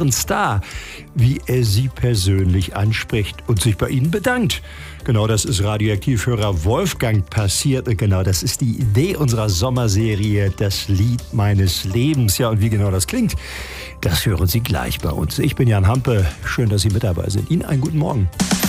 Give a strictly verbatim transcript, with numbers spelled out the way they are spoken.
Ihren Star, wie er Sie persönlich anspricht und sich bei Ihnen bedankt. Genau das ist Radioaktivhörer Wolfgang passiert und genau das ist die Idee unserer Sommerserie Das Lied meines Lebens. Ja, und wie genau das klingt, das hören Sie gleich bei uns. Ich bin Jan Hampe, schön, dass Sie mit dabei sind. Ihnen einen guten Morgen.